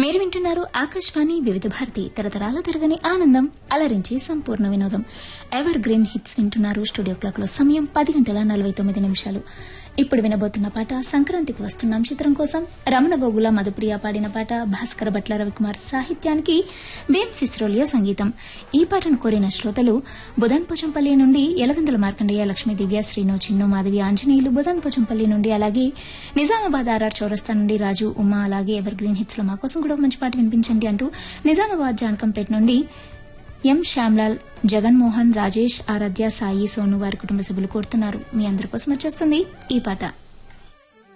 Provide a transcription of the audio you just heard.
మీరు వింటున్నారు ఆకాశవాణి వివిధ భారతి తరతరాల తరగని ఆనందం అలరించి సంపూర్ణ వినోదం ఎవర్ గ్రీన్ హిట్స్ వింటున్నారు. స్టూడియో క్లాక్ లో సమయం 10:49. ఇప్పుడు వినబోతున్న పాట సంక్రాంతికి వస్తున్నాం చిత్రం కోసం రమణ గోగుల మధుప్రియ పాడిన పాట, భాస్కర భట్ల రవికుమార్ సాహిత్యానికి భీమ్ సిస్రోలియో సంగీతం. ఈ పాటను కోరిన శ్రోతలు బుధన్ పోచంపల్లి నుండి యలగందుల మార్కండేయ, లక్ష్మీ దివ్య, శ్రీను, చిన్ను, మాధవి, ఆంజనేయులు బుధన్ పోచంపల్లి నుండి, అలాగే నిజామాబాద్ ఆర్ఆర్ చౌరస్తా నుండి రాజు, ఉమా, అలాగే ఎవర్ గ్రీన్ హిట్స్ లో మా కోసం కూడా మంచి పాట వినిపించండి అంటూ నిజామాబాద్ జానకంపేట నుండి ఎం శ్యామ్లాల్, జగన్మోహన్, రాజేష్, ఆరాధ్య, సాయి, సోను వారి కుటుంబ సభ్యులు కోరుతున్నారు. మీ అందరి కోసం వచ్చేస్తుంది ఈ పాట.